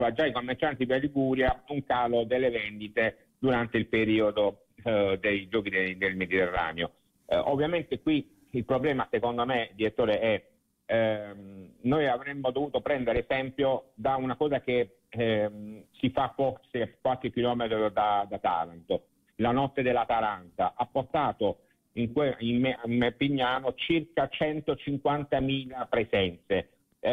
già i commercianti della Liguria un calo delle vendite durante il periodo dei giochi del Mediterraneo. Ovviamente qui il problema, secondo me, direttore, è noi avremmo dovuto prendere esempio da una cosa che si fa forse a qualche chilometro da Taranto. La notte della Taranta ha portato in Pignano circa 150.000 presenze.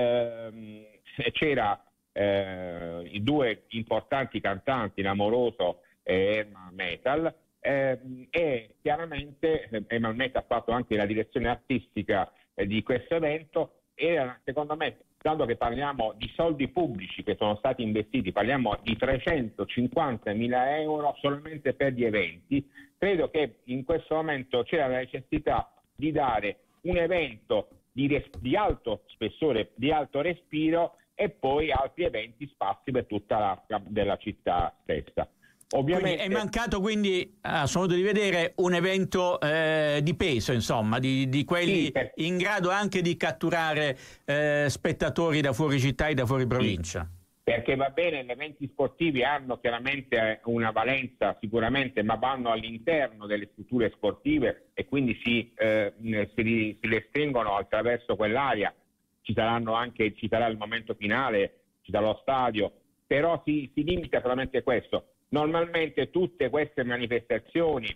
C'era i due importanti cantanti, L'Amoroso e Ermal Metal, e chiaramente Ermal Metal ha fatto anche la direzione artistica di questo evento. Era, secondo me, dato che parliamo di soldi pubblici che sono stati investiti, parliamo di 350.000 euro solamente per gli eventi, credo che in questo momento c'era la necessità di dare un evento di alto spessore, di alto respiro, e poi altri eventi sparsi per tutta l'arca della città stessa. Ovviamente quindi è mancato, a suo modo di vedere, un evento di peso, insomma, di quelli in grado anche di catturare spettatori da fuori città e da fuori provincia. Sì, perché va bene, gli eventi sportivi hanno chiaramente una valenza sicuramente, ma vanno all'interno delle strutture sportive e quindi si restringono attraverso quell'area. Ci sarà il momento finale, ci sarà lo stadio, però si limita solamente a questo. Normalmente tutte queste manifestazioni,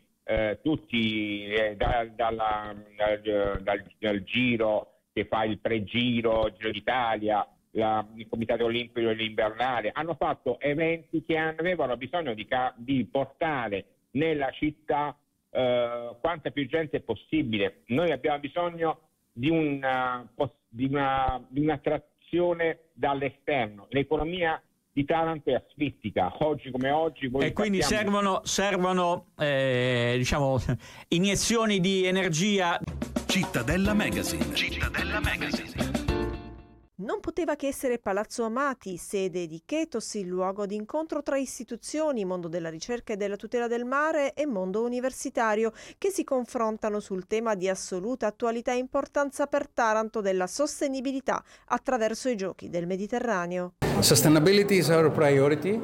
dal giro che fa il pregiro, il Giro d'Italia, il Comitato Olimpico dell'Invernale, hanno fatto eventi che avevano bisogno di portare nella città quanta più gente possibile. Noi abbiamo bisogno di un'attrazione dall'esterno. L'economia di Taranto è asfittica, oggi come oggi. E quindi servono iniezioni di energia. Cittadella Magazine. Non poteva che essere Palazzo Amati, sede di Chetos, il luogo di incontro tra istituzioni, mondo della ricerca e della tutela del mare e mondo universitario, che si confrontano sul tema di assoluta attualità e importanza per Taranto della sostenibilità attraverso i giochi del Mediterraneo. Sustainability is our priority.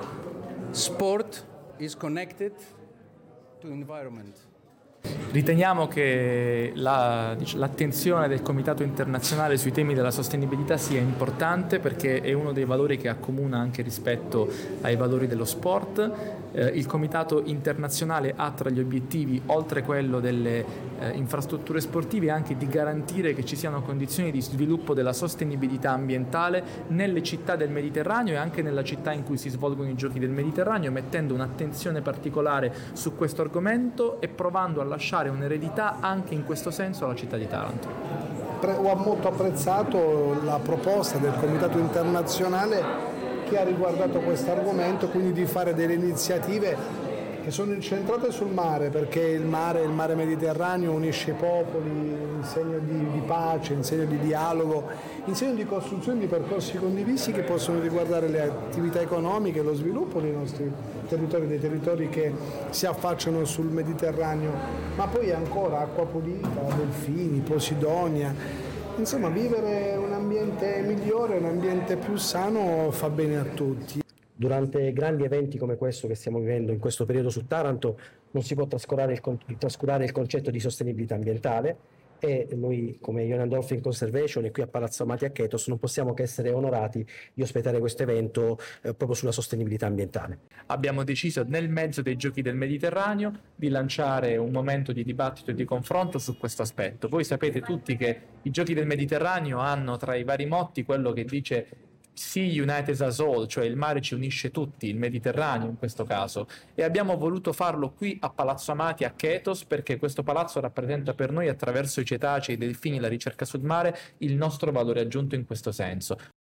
Sport is connected to environment. Riteniamo che l'attenzione del Comitato internazionale sui temi della sostenibilità sia importante, perché è uno dei valori che accomuna anche rispetto ai valori dello sport. Il Comitato internazionale ha tra gli obiettivi, oltre quello delle infrastrutture sportive, anche di garantire che ci siano condizioni di sviluppo della sostenibilità ambientale nelle città del Mediterraneo e anche nella città in cui si svolgono i giochi del Mediterraneo, mettendo un'attenzione particolare su questo argomento e provando a lasciare un'eredità anche in questo senso alla città di Taranto. Ho molto apprezzato la proposta del Comitato internazionale che ha riguardato questo argomento, quindi di fare delle iniziative che sono incentrate sul mare, perché il mare Mediterraneo unisce i popoli in segno di pace, in segno di dialogo, in segno di costruzione di percorsi condivisi che possono riguardare le attività economiche, lo sviluppo dei nostri territori, dei territori che si affacciano sul Mediterraneo, ma poi ancora acqua pulita, delfini, Posidonia. Insomma, vivere un ambiente migliore, un ambiente più sano fa bene a tutti. Durante grandi eventi come questo che stiamo vivendo in questo periodo su Taranto non si può trascurare il concetto di sostenibilità ambientale, e noi come Ionian Dolphin Conservation e qui a Palazzo Amati a Chetos non possiamo che essere onorati di ospitare questo evento proprio sulla sostenibilità ambientale. Abbiamo deciso nel mezzo dei Giochi del Mediterraneo di lanciare un momento di dibattito e di confronto su questo aspetto. Voi sapete tutti che i Giochi del Mediterraneo hanno tra i vari motti quello che dice Sea United Us All, cioè il mare ci unisce tutti, il Mediterraneo in questo caso, e abbiamo voluto farlo qui a Palazzo Amati a Chetos, perché questo palazzo rappresenta per noi, attraverso i cetacei, i delfini, la ricerca sul mare, il nostro valore aggiunto in questo senso.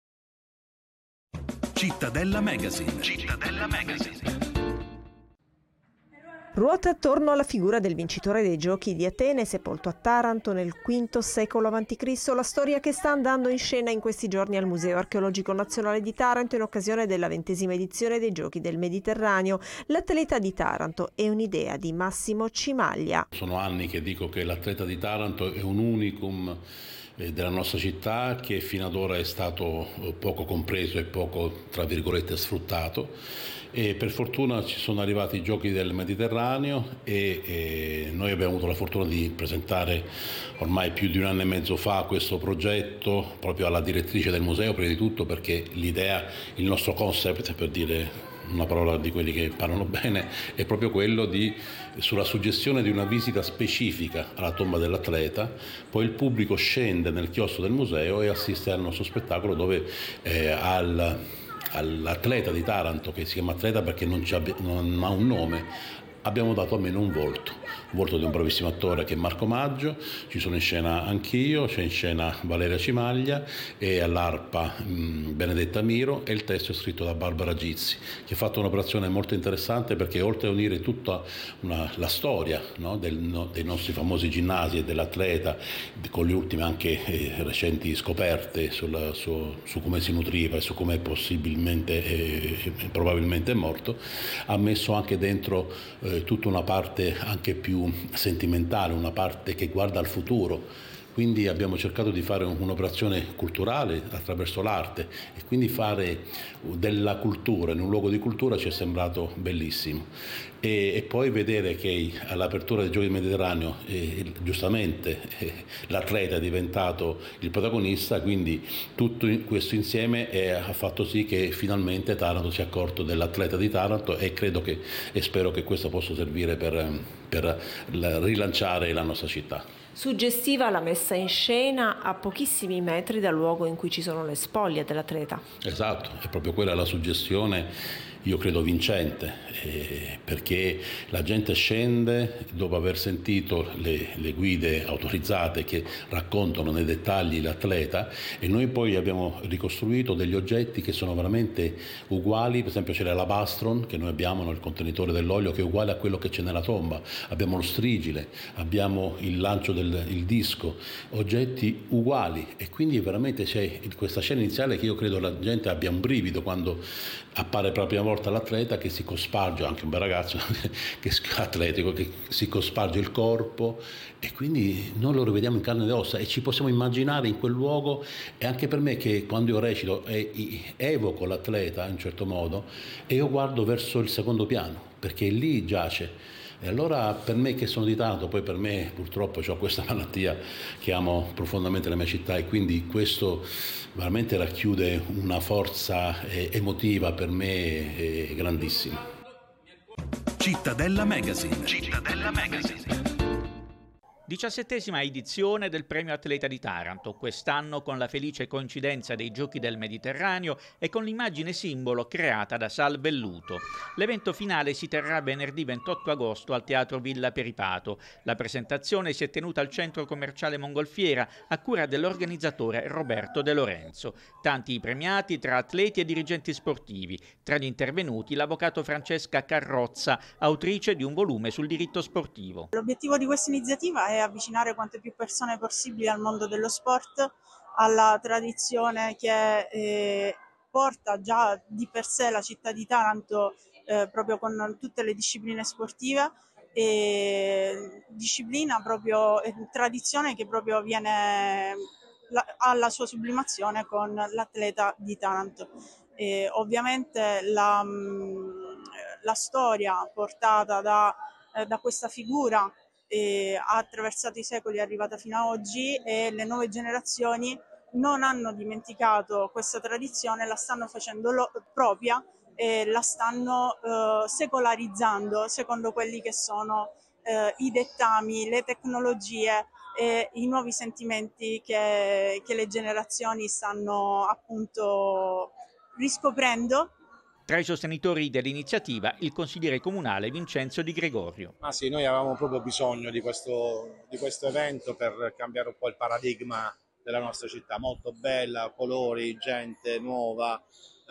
Cittadella Magazine. Ruota attorno alla figura del vincitore dei Giochi di Atene, sepolto a Taranto nel V secolo a.C., la storia che sta andando in scena in questi giorni al Museo Archeologico Nazionale di Taranto in occasione della 20ª edizione dei Giochi del Mediterraneo. L'atleta di Taranto è un'idea di Massimo Cimaglia. Sono anni che dico che l'atleta di Taranto è un unicum della nostra città, che fino ad ora è stato poco compreso e poco, tra virgolette, sfruttato. E per fortuna ci sono arrivati i Giochi del Mediterraneo e noi abbiamo avuto la fortuna di presentare ormai più di 1 anno e mezzo fa questo progetto proprio alla direttrice del museo, prima di tutto perché l'idea, il nostro concept, per dire una parola di quelli che parlano bene, è proprio quello di, sulla suggestione di una visita specifica alla tomba dell'atleta, poi il pubblico scende nel chiostro del museo e assiste al nostro spettacolo dove all'atleta di Taranto, che si chiama atleta perché non ha un nome, abbiamo dato almeno un volto di un bravissimo attore che è Marco Maggio, ci sono in scena anch'io, c'è in scena Valeria Cimaglia e all'arpa Benedetta Miro, e il testo è scritto da Barbara Gizzi, che ha fatto un'operazione molto interessante perché oltre a unire tutta la storia, no, dei nostri famosi ginnasi e dell'atleta, con le ultime anche recenti scoperte su come si nutriva e su come probabilmente è morto, ha messo anche dentro tutta una parte anche più sentimentale, una parte che guarda al futuro. Quindi abbiamo cercato di fare un'operazione culturale attraverso l'arte e quindi fare della cultura in un luogo di cultura ci è sembrato bellissimo. E poi vedere che all'apertura dei Giochi del Mediterraneo giustamente l'atleta è diventato il protagonista, quindi tutto questo insieme ha fatto sì che finalmente Taranto si è accorto dell'atleta di Taranto e spero che questo possa servire per rilanciare la nostra città. Suggestiva la messa in scena a pochissimi metri dal luogo in cui ci sono le spoglie dell'atleta. Esatto, è proprio quella la suggestione, io credo vincente, perché la gente scende dopo aver sentito le guide autorizzate che raccontano nei dettagli l'atleta, e noi poi abbiamo ricostruito degli oggetti che sono veramente uguali. Per esempio c'è l'alabastron che noi abbiamo nel contenitore dell'olio, che è uguale a quello che c'è nella tomba, abbiamo lo strigile, abbiamo il lancio il disco, oggetti uguali, e quindi veramente c'è questa scena iniziale che io credo la gente abbia un brivido quando appare per la prima volta l'atleta che si cosparge, anche un bel ragazzo che è atletico, che si cosparge il corpo, e quindi noi lo rivediamo in carne ed ossa e ci possiamo immaginare in quel luogo. E anche per me, che quando io recito evoco l'atleta in un certo modo e io guardo verso il secondo piano perché lì giace. E allora per me che sono di Taranto, poi per me purtroppo ho questa malattia che amo profondamente la mia città, e quindi questo veramente racchiude una forza emotiva per me grandissima. Cittadella Magazine. Cittadella Magazine. 17ª edizione del Premio Atleta di Taranto, quest'anno con la felice coincidenza dei Giochi del Mediterraneo e con l'immagine simbolo creata da Sal Velluto. L'evento finale si terrà venerdì 28 agosto al Teatro Villa Peripato. La presentazione si è tenuta al centro commerciale Mongolfiera a cura dell'organizzatore Roberto De Lorenzo. Tanti i premiati tra atleti e dirigenti sportivi. Tra gli intervenuti l'avvocato Francesca Carrozza, autrice di un volume sul diritto sportivo. L'obiettivo di questa iniziativa è avvicinare quante più persone possibili al mondo dello sport, alla tradizione che porta già di per sé la città di Taranto proprio con tutte le discipline sportive, e disciplina proprio, tradizione che proprio viene alla sua sublimazione con l'atleta di Taranto. Ovviamente la storia portata da questa figura ha attraversato i secoli, è arrivata fino ad oggi, e le nuove generazioni non hanno dimenticato questa tradizione, la stanno facendo propria e la stanno secolarizzando secondo quelli che sono i dettami, le tecnologie e i nuovi sentimenti che le generazioni stanno appunto riscoprendo. Tra i sostenitori dell'iniziativa il consigliere comunale Vincenzo Di Gregorio. Ma sì, noi avevamo proprio bisogno di questo evento per cambiare un po' il paradigma della nostra città, molto bella, colori, gente nuova,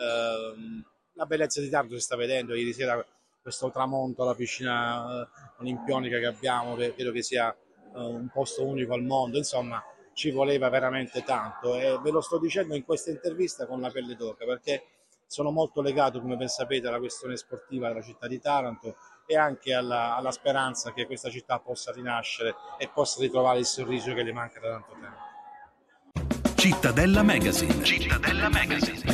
la bellezza di Taranto si sta vedendo. Ieri sera questo tramonto alla piscina olimpionica che abbiamo, credo che sia un posto unico al mondo, insomma ci voleva veramente tanto, e ve lo sto dicendo in questa intervista con la pelle d'oca, perché sono molto legato, come ben sapete, alla questione sportiva della città di Taranto e anche alla speranza che questa città possa rinascere e possa ritrovare il sorriso che le manca da tanto tempo. Cittadella Magazine. Cittadella Magazine.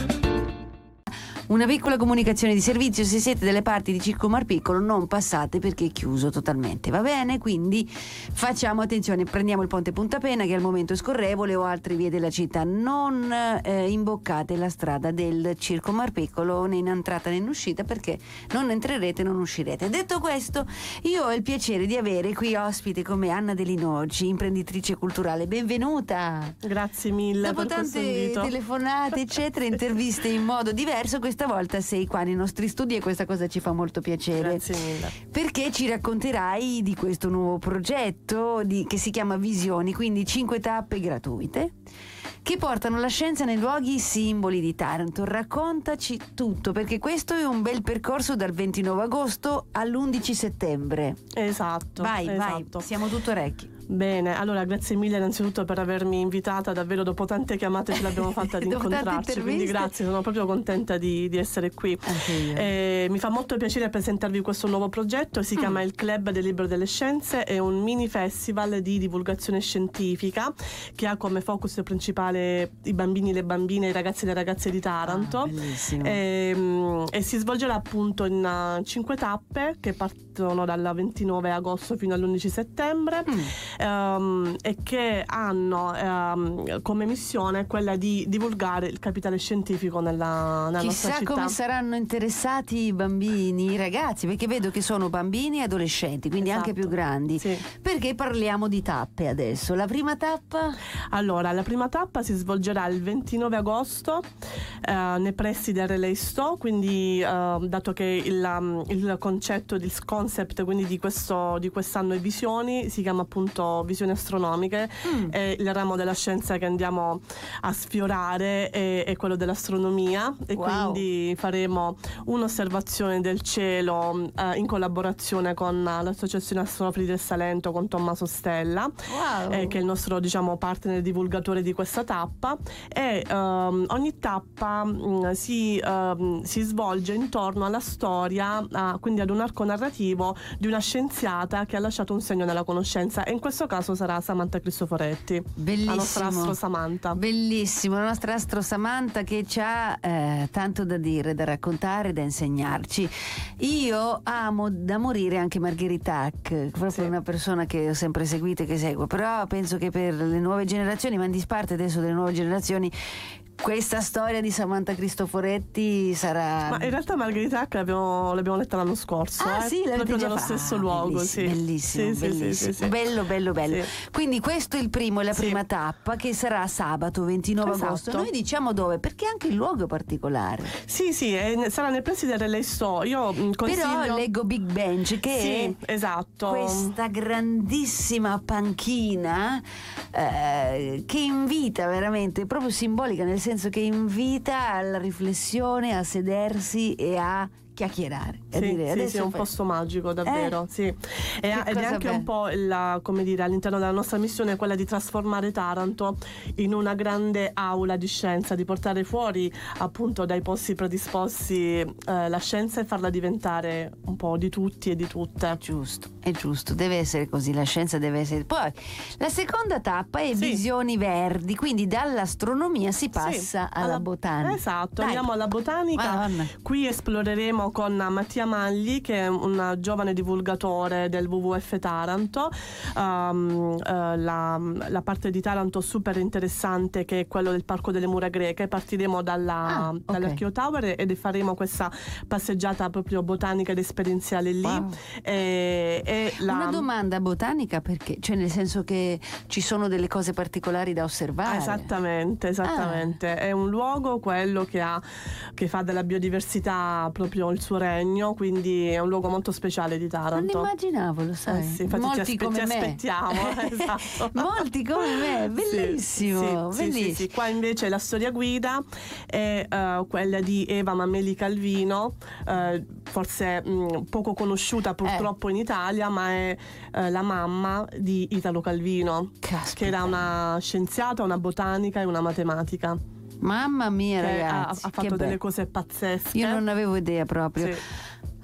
Una piccola comunicazione di servizio: se siete delle parti di Circo Marpiccolo non passate perché è chiuso totalmente, va bene? Quindi facciamo attenzione, prendiamo il ponte Punta Pena che al momento è scorrevole o altre vie della città, non imboccate la strada del Circo Marpiccolo né in entrata né in uscita, perché non entrerete, non uscirete. Detto questo, io ho il piacere di avere qui ospite come Anna De Linoci, imprenditrice culturale. Benvenuta. Grazie mille. Dopo tante telefonate eccetera, interviste in modo diverso, questa volta sei qua nei nostri studi e questa cosa ci fa molto piacere. Grazie mille. Perché ci racconterai di questo nuovo progetto che si chiama Visioni, quindi 5 tappe gratuite che portano la scienza nei luoghi simboli di Taranto. Raccontaci tutto, perché questo è un bel percorso dal 29 agosto all'11 settembre. Esatto. Vai, siamo tutto orecchi. Bene, allora grazie mille innanzitutto per avermi invitata, davvero dopo tante chiamate ce l'abbiamo fatta di incontrarci, quindi grazie, sono proprio contenta di essere qui. Mi fa molto piacere presentarvi questo nuovo progetto, si chiama il Club del Libro delle Scienze, è un mini festival di divulgazione scientifica che ha come focus principale i bambini, le bambine, i ragazzi e le ragazze di Taranto, e si svolgerà appunto in 5 tappe che partono dal 29 agosto fino all'11 settembre. E che hanno come missione quella di divulgare il capitale scientifico nella nostra città. Chissà come saranno interessati i bambini, i ragazzi, perché vedo che sono bambini e adolescenti, quindi anche più grandi. Sì. Perché parliamo di tappe adesso? La prima tappa? Allora, la prima tappa si svolgerà il 29 agosto nei pressi del Relay Sto, quindi dato che il concetto, il concept quindi di quest'anno è Visioni, si chiama appunto Visioni astronomiche, e il ramo della scienza che andiamo a sfiorare è quello dell'astronomia, e quindi faremo un'osservazione del cielo in collaborazione con l'Associazione Astronofili del Salento, con Tommaso Stella, che è il nostro partner divulgatore di questa tappa, e ogni tappa si svolge intorno alla storia, quindi ad un arco narrativo di una scienziata che ha lasciato un segno nella conoscenza, e in questo caso sarà Samantha Cristoforetti. Bellissimo. La nostra Astro Samantha. Bellissimo, la nostra Astro Samantha che c'ha tanto da dire, da raccontare, da insegnarci. Io amo da morire anche Margherita Hack, proprio una persona che ho sempre seguito e che seguo, però penso che per le nuove generazioni, ma in disparte adesso delle nuove generazioni, questa storia di Samantha Cristoforetti sarà... Ma in realtà Margherita Hack l'abbiamo letta l'anno scorso. Sì, proprio nello stesso luogo. Bellissimo, bellissimo. Sì. Bello. Sì. Quindi questo è il primo, è la prima tappa, che sarà sabato 29 agosto. Noi diciamo dove, perché anche il luogo è particolare. Sì, sarà nei pressi del Relay Sto. Io consiglio... Però leggo Big Bench, che è esatto, questa grandissima panchina che invita veramente, proprio simbolica, nel senso che invita alla riflessione, a sedersi e a chiacchierare. È un posto magico, davvero. Ed è anche un po' come dire, all'interno della nostra missione quella di trasformare Taranto in una grande aula di scienza, di portare fuori appunto dai posti predisposti la scienza e farla diventare un po' di tutti e di tutte. È giusto, deve essere così, la scienza deve essere. Poi la seconda tappa è Visioni Verdi, quindi dall'astronomia si passa alla botanica. Esatto, andiamo alla botanica. Madonna. Qui esploreremo con Mattia Magli, che è un giovane divulgatore del WWF Taranto, la parte di Taranto super interessante, che è quello del Parco delle Mura Greche. Partiremo dall'Archeo Tower e faremo questa passeggiata proprio botanica ed esperienziale lì. Una domanda: botanica perché? Cioè, nel senso che ci sono delle cose particolari da osservare? Esattamente. È un luogo quello che fa della biodiversità proprio il suo regno, quindi è un luogo molto speciale di Taranto. Non immaginavo, lo sai. Infatti molti come me. Aspettiamo. Esatto. Molti come me, bellissimo. Sì. Qua invece la storia guida è quella di Eva Mameli Calvino, forse poco conosciuta purtroppo in Italia, ma è la mamma di Italo Calvino. Caspita. Che era una scienziata, una botanica e una matematica. Mamma mia, ragazzi, ha fatto delle cose pazzesche. Io non avevo idea proprio.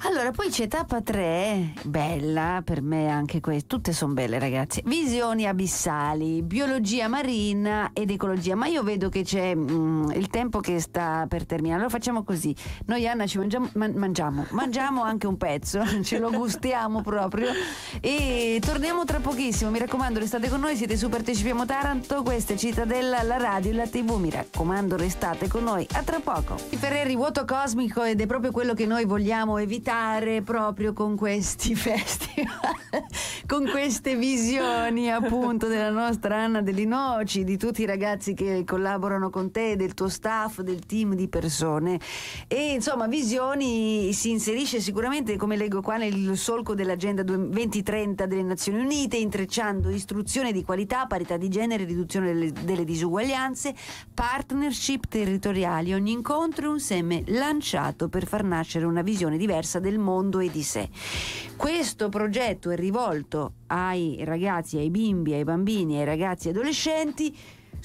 Allora, poi c'è tappa 3, bella, per me anche queste, tutte sono belle ragazzi. Visioni abissali, biologia marina ed ecologia, ma io vedo che c'è il tempo che sta per terminare, allora facciamo così, noi Anna ci mangiamo anche un pezzo, ce lo gustiamo proprio e torniamo tra pochissimo, mi raccomando restate con noi, siete su Partecipiamo Taranto, questa è Cittadella, la radio e la TV, mi raccomando restate con noi, a tra poco. Ferreri, vuoto cosmico, ed è proprio quello che noi vogliamo evitare proprio con questi festival, con queste visioni appunto della nostra Anna Deli Noci, di tutti i ragazzi che collaborano con te, del tuo staff, del team di persone, e insomma visioni si inserisce sicuramente, come leggo qua, nel solco dell'agenda 2030 delle Nazioni Unite, intrecciando istruzione di qualità, parità di genere, riduzione delle disuguaglianze, partnership territoriali. Ogni incontro è un seme lanciato per far nascere una visione diversa del mondo e di sé. Questo progetto è rivolto ai ragazzi, ai bimbi, ai bambini, ai ragazzi e adolescenti,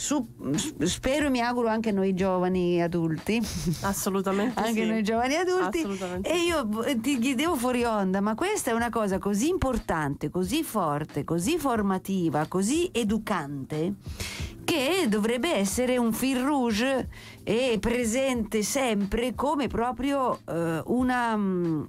spero e mi auguro anche noi giovani adulti, assolutamente anche sì. Noi giovani adulti, assolutamente. E io ti chiedevo fuori onda, ma questa è una cosa così importante, così forte, così formativa, così educante, che dovrebbe essere un fil rouge e presente sempre come proprio una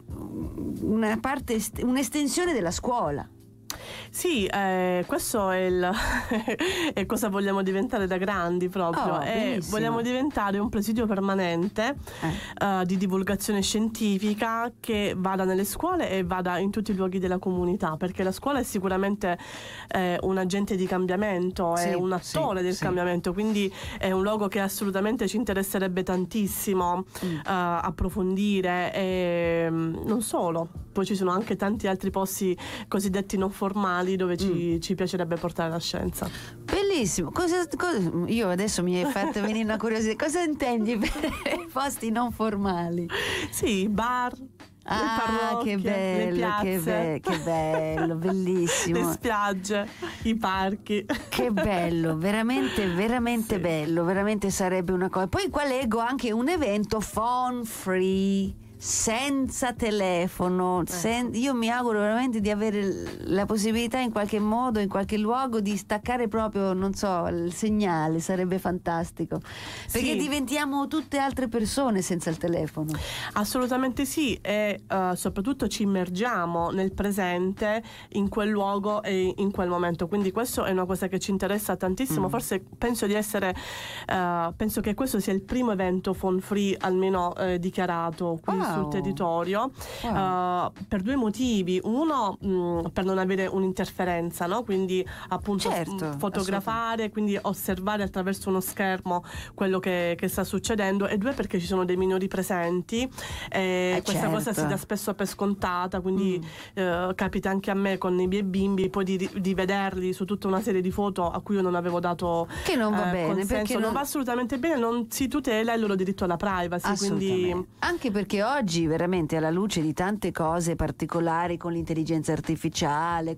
parte, un'estensione della scuola. Sì, questo è è cosa vogliamo diventare da grandi proprio. Vogliamo diventare un presidio permanente di divulgazione scientifica che vada nelle scuole e vada in tutti i luoghi della comunità, perché la scuola è sicuramente un agente di cambiamento, è un attore del cambiamento, quindi è un luogo che assolutamente ci interesserebbe tantissimo approfondire, e non solo, poi ci sono anche tanti altri posti cosiddetti non formali dove ci piacerebbe portare la scienza. Bellissimo. Io adesso mi hai fatto venire una curiosità. Cosa intendi per posti non formali? Sì, bar, le parrocchie, che bello, le piazze, che bello, bellissimo. Le spiagge, i parchi. Che bello, veramente bello, veramente sarebbe una cosa. Poi qua leggo anche un evento phone free, senza telefono, io mi auguro veramente di avere la possibilità in qualche modo, in qualche luogo, di staccare proprio, non so, il segnale, sarebbe fantastico, perché diventiamo tutte altre persone senza il telefono. Assolutamente sì, e soprattutto ci immergiamo nel presente, in quel luogo e in quel momento, quindi questo è una cosa che ci interessa tantissimo. Forse penso che questo sia il primo evento phone free almeno dichiarato qui sul territorio, per due motivi. Uno, per non avere un'interferenza, no? Quindi appunto fotografare, quindi osservare attraverso uno schermo quello che sta succedendo, e due, perché ci sono dei minori presenti, questa cosa si dà spesso per scontata, quindi capita anche a me con i miei bimbi poi di vederli su tutta una serie di foto a cui io non avevo dato che non va bene, consenso. perché non va assolutamente bene, non si tutela il loro diritto alla privacy, quindi anche perché oggi veramente, alla luce di tante cose particolari con l'intelligenza artificiale,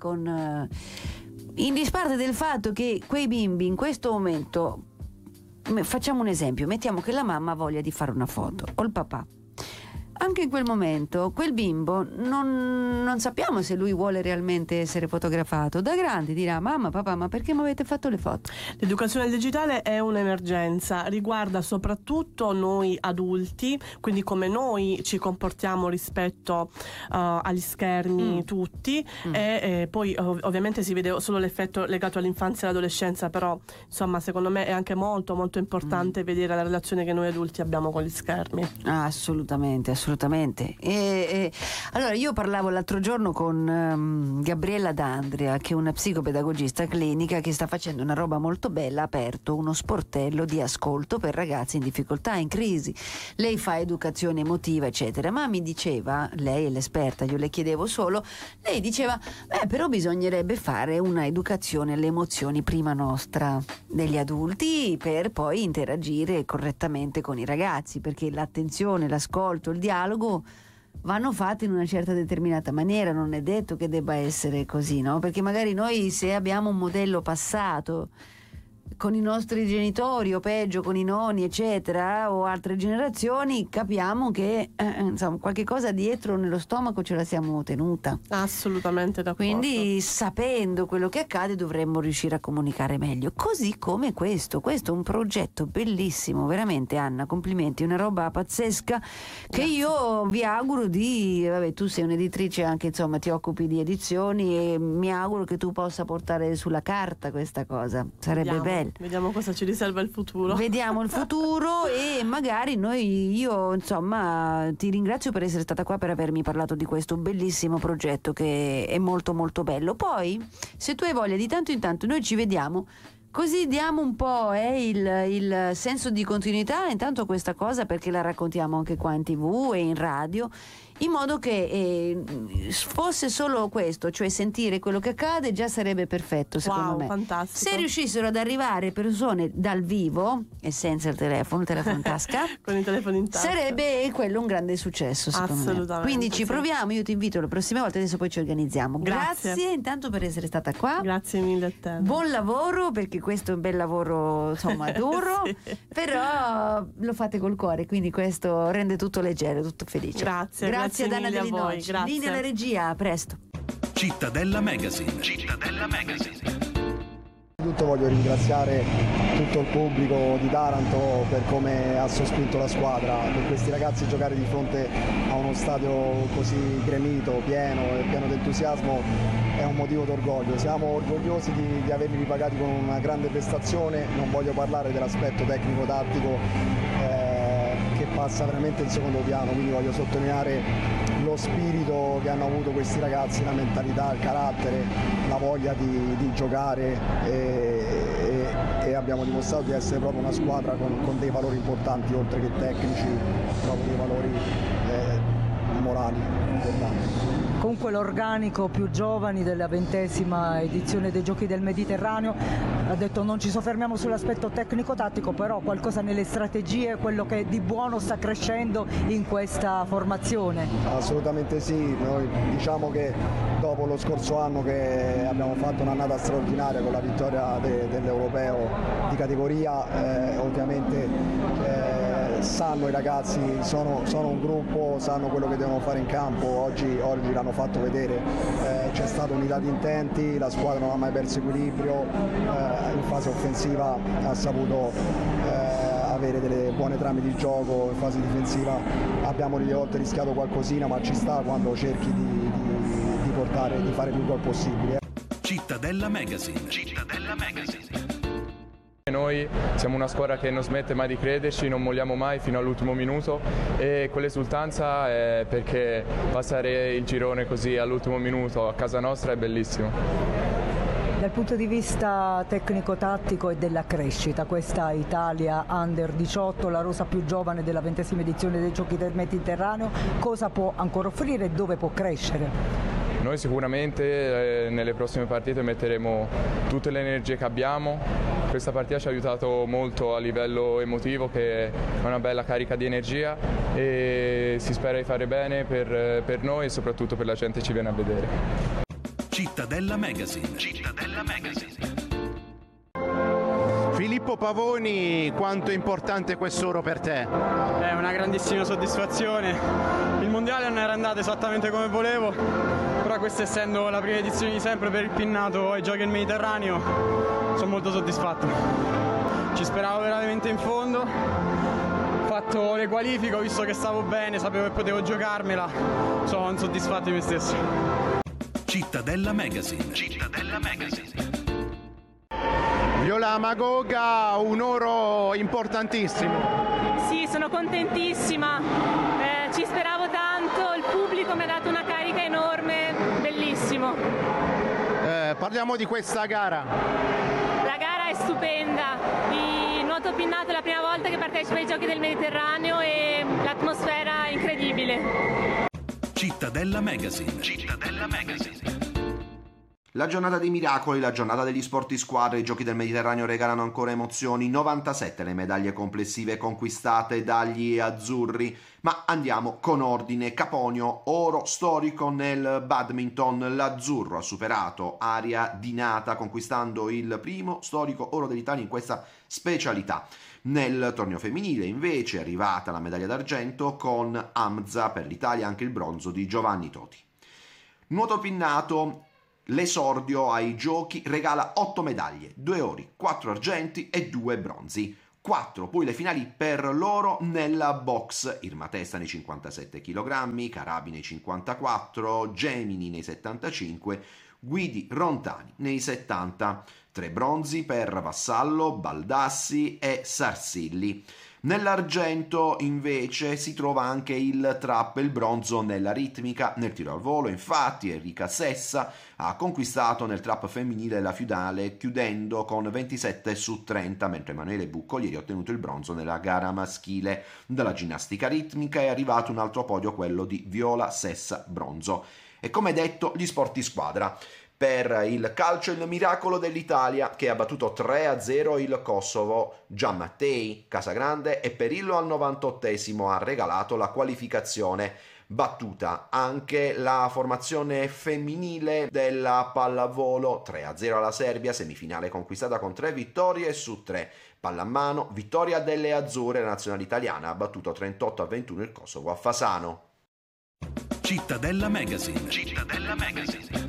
in disparte del fatto che quei bimbi in questo momento, facciamo un esempio, mettiamo che la mamma ha voglia di fare una foto o il papà, anche in quel momento quel bimbo non sappiamo se lui vuole realmente essere fotografato. Da grande dirà: mamma, papà, ma perché mi avete fatto le foto? L'educazione digitale è un'emergenza, riguarda soprattutto noi adulti, quindi come noi ci comportiamo rispetto agli schermi tutti, e poi ovviamente si vede solo l'effetto legato all'infanzia e all'adolescenza, però insomma secondo me è anche molto molto importante vedere la relazione che noi adulti abbiamo con gli schermi. Assolutamente. Allora, io parlavo l'altro giorno con Gabriella D'Andrea, che è una psicopedagogista clinica che sta facendo una roba molto bella, ha aperto uno sportello di ascolto per ragazzi in difficoltà, in crisi. Lei fa educazione emotiva, eccetera, ma mi diceva, lei è l'esperta, io le chiedevo solo, lei diceva: però bisognerebbe fare una educazione alle emozioni prima nostra degli adulti, per poi interagire correttamente con i ragazzi, perché l'attenzione, l'ascolto, il dialogo vanno fatti in una certa determinata maniera, non è detto che debba essere così, no? Perché magari noi, se abbiamo un modello passato con i nostri genitori o peggio con i nonni eccetera o altre generazioni, capiamo che insomma qualche cosa dietro nello stomaco ce la siamo tenuta. Assolutamente d'accordo. Quindi sapendo quello che accade dovremmo riuscire a comunicare meglio, così come questo è un progetto bellissimo, veramente Anna, complimenti, una roba pazzesca che io vi auguro tu sei un'editrice anche, insomma ti occupi di edizioni e mi auguro che tu possa portare sulla carta questa cosa, sarebbe bello. Vediamo cosa ci riserva il futuro. Vediamo il futuro e magari io insomma ti ringrazio per essere stata qua, per avermi parlato di questo bellissimo progetto che è molto molto bello. Poi se tu hai voglia di tanto in tanto noi ci vediamo, così diamo un po' il senso di continuità intanto a questa cosa, perché la raccontiamo anche qua in TV e in radio, in modo che fosse solo questo, cioè sentire quello che accade già sarebbe perfetto secondo me. Fantastico. Se riuscissero ad arrivare persone dal vivo e senza il telefono in tasca con i telefoni in tasca, sarebbe quello un grande successo secondo me. Quindi ci proviamo, io ti invito le prossime volte, adesso poi ci organizziamo. Grazie intanto per essere stata qua. Grazie mille a te. Buon lavoro, perché questo è un bel lavoro insomma duro, però lo fate col cuore, quindi questo rende tutto leggero, tutto felice. Grazie ad Anna Dellinocci. Linea alla regia, a presto. Cittadella Magazine. Innanzitutto voglio ringraziare tutto il pubblico di Taranto per come ha sospinto la squadra. Per questi ragazzi giocare di fronte a uno stadio così gremito, pieno d'entusiasmo è un motivo d'orgoglio. Siamo orgogliosi di averli ripagati con una grande prestazione. Non voglio parlare dell'aspetto tecnico-tattico che passa veramente in secondo piano, quindi voglio sottolineare lo spirito che hanno avuto questi ragazzi, la mentalità, il carattere, la voglia di giocare e abbiamo dimostrato di essere proprio una squadra con dei valori importanti, oltre che tecnici, proprio dei valori morali importanti. Comunque l'organico più giovani della 20ª edizione dei Giochi del Mediterraneo ha detto non ci soffermiamo sull'aspetto tecnico-tattico, però qualcosa nelle strategie, quello che di buono sta crescendo in questa formazione. Assolutamente sì, noi diciamo che dopo lo scorso anno che abbiamo fatto un'annata straordinaria con la vittoria dell'Europeo di categoria, ovviamente sanno i ragazzi, sono un gruppo, sanno quello che devono fare in campo, oggi l'hanno fatto vedere, c'è stata unità di intenti, la squadra non ha mai perso equilibrio, in fase offensiva ha saputo avere delle buone trame di gioco, in fase difensiva abbiamo delle volte rischiato qualcosina, ma ci sta quando cerchi di fare più gol possibile. Cittadella Magazine. Noi siamo una squadra che non smette mai di crederci, non molliamo mai fino all'ultimo minuto, e quell'esultanza è perché passare il girone così all'ultimo minuto a casa nostra è bellissimo. Dal punto di vista tecnico-tattico e della crescita, questa Italia Under 18, la rosa più giovane della 20ª edizione dei Giochi del Mediterraneo, cosa può ancora offrire e dove può crescere? Noi sicuramente nelle prossime partite metteremo tutte le energie che abbiamo. Questa partita ci ha aiutato molto a livello emotivo, che è una bella carica di energia, e si spera di fare bene per noi e soprattutto per la gente che ci viene a vedere. Cittadella Magazine. Filippo Pavoni, quanto è importante quest'oro per te? È una grandissima soddisfazione. Il mondiale non era andato esattamente come volevo, però questa essendo la prima edizione di sempre per il Pinnato ai Giochi del Mediterraneo, sono molto soddisfatto. Ci speravo veramente in fondo, ho fatto le qualifiche, ho visto che stavo bene, sapevo che potevo giocarmela, sono soddisfatto di me stesso. Cittadella Magazine. Viola Magoga, un oro importantissimo. Sì, sono contentissima, ci speravo tanto, il pubblico mi ha dato una carica enorme, bellissimo. Parliamo di questa gara. La gara è stupenda, il nuoto pinnato è la prima volta che partecipa ai Giochi del Mediterraneo e l'atmosfera è incredibile. Cittadella Magazine. La giornata dei miracoli, la giornata degli sport di squadra, i Giochi del Mediterraneo regalano ancora emozioni, 97 le medaglie complessive conquistate dagli azzurri, ma andiamo con ordine. Caponio, oro storico nel badminton, l'azzurro ha superato Aria Di Nata conquistando il primo storico oro dell'Italia in questa specialità. Nel torneo femminile invece è arrivata la medaglia d'argento con Hamza, per l'Italia anche il bronzo di Giovanni Toti. Nuoto pinnato, l'esordio ai giochi regala 8 medaglie, 2 ori, 4 argenti e 2 bronzi. 4 poi le finali per l'oro nella box, Irma Testa nei 57 kg, Carabi nei 54, Gemini nei 75, Guidi Rontani nei 70. 3 bronzi per Vassallo, Baldassi e Sarsilli. Nell'argento invece si trova anche il trap e il bronzo nella ritmica. Nel tiro al volo infatti Enrica Sessa ha conquistato nel trap femminile la finale chiudendo con 27 su 30, mentre Emanuele Bucco ieri ha ottenuto il bronzo nella gara maschile. Dalla ginnastica ritmica è arrivato un altro podio, quello di Viola Sessa, bronzo. E come detto, gli sport di squadra. Per il calcio il miracolo dell'Italia che ha battuto 3-0 il Kosovo. Gianmattei, Casagrande e Perillo al 98esimo ha regalato la qualificazione. Battuta anche la formazione femminile della pallavolo, 3-0 alla Serbia, semifinale conquistata con 3 vittorie su 3. Pallamano, vittoria delle azzurre, la nazionale italiana ha battuto 38-21 il Kosovo a Fasano. Cittadella Magazine. Cittadella Magazine.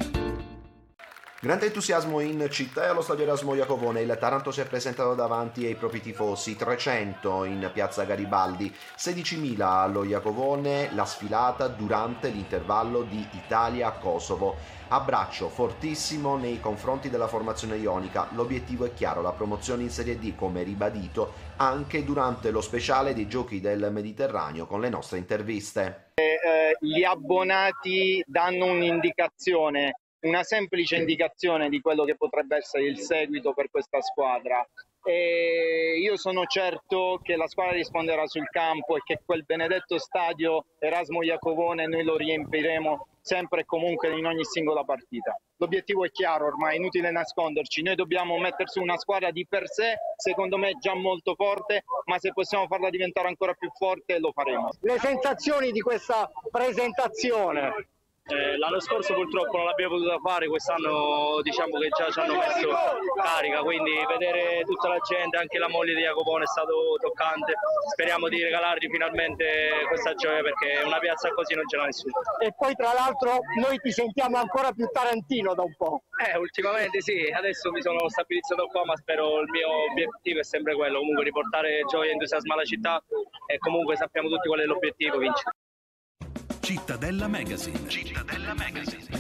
Grande entusiasmo in città e allo stadio Erasmo Iacovone. Il Taranto si è presentato davanti ai propri tifosi, 300 in piazza Garibaldi, 16.000 allo Iacovone, la sfilata durante l'intervallo di Italia-Kosovo. Abbraccio fortissimo nei confronti della formazione ionica, l'obiettivo è chiaro, la promozione in Serie D, come ribadito anche durante lo speciale dei Giochi del Mediterraneo con le nostre interviste. Gli abbonati danno un'indicazione, una semplice indicazione di quello che potrebbe essere il seguito per questa squadra. E io sono certo che la squadra risponderà sul campo e che quel benedetto stadio Erasmo Iacovone noi lo riempiremo sempre e comunque in ogni singola partita. L'obiettivo è chiaro ormai, inutile nasconderci, noi dobbiamo mettere su una squadra di per sé, secondo me già molto forte, ma se possiamo farla diventare ancora più forte lo faremo. Le sensazioni di questa presentazione? L'anno scorso purtroppo non l'abbiamo potuta fare, quest'anno diciamo che già ci hanno messo carica, quindi vedere tutta la gente, anche la moglie di Jacopone è stato toccante. Speriamo di regalargli finalmente questa gioia perché una piazza così non ce l'ha nessuno. E poi tra l'altro noi ti sentiamo ancora più tarantino da un po'. Ultimamente sì, adesso mi sono stabilizzato qua, ma spero, il mio obiettivo è sempre quello, comunque riportare gioia e entusiasmo alla città e comunque sappiamo tutti qual è l'obiettivo, vincere. Cittadella Magazine. Cittadella Magazine.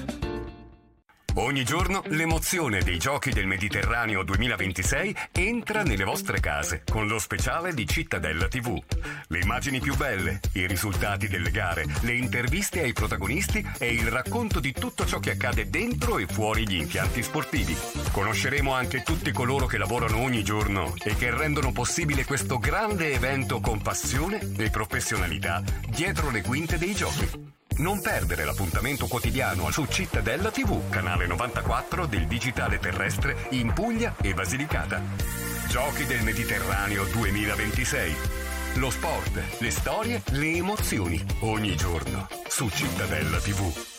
Ogni giorno l'emozione dei Giochi del Mediterraneo 2026 entra nelle vostre case con lo speciale di Cittadella TV. Le immagini più belle, i risultati delle gare, le interviste ai protagonisti e il racconto di tutto ciò che accade dentro e fuori gli impianti sportivi. Conosceremo anche tutti coloro che lavorano ogni giorno e che rendono possibile questo grande evento con passione e professionalità dietro le quinte dei Giochi. Non perdere l'appuntamento quotidiano su Cittadella TV, canale 94 del digitale terrestre in Puglia e Basilicata. Giochi del Mediterraneo 2026. Lo sport, le storie, le emozioni, ogni giorno su Cittadella TV.